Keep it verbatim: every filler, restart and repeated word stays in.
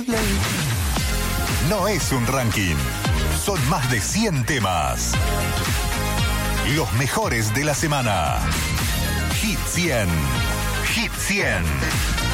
No es un ranking, son más de cien temas. Los mejores de la semana. Hit cien. Hit cien.